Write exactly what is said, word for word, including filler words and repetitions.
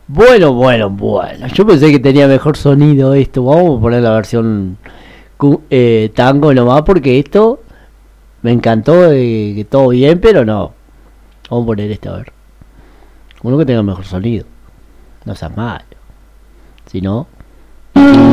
Bueno, bueno, bueno. Yo pensé que tenía mejor sonido esto. Vamos a poner la versión cu- eh, tango nomás porque esto me encantó. Eh, que todo bien, pero no. Vamos a poner este a ver. Uno que tenga mejor sonido. No seas malo. Si no.